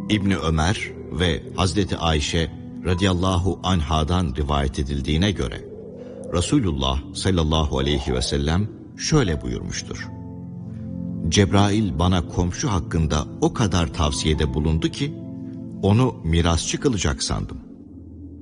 İbni Ömer ve Hazreti Ayşe radıyallahu anhadan rivayet edildiğine göre Resulullah sallallahu aleyhi ve sellem şöyle buyurmuştur: Cebrail bana komşu hakkında o kadar tavsiyede bulundu ki onu mirasçı kılacak sandım.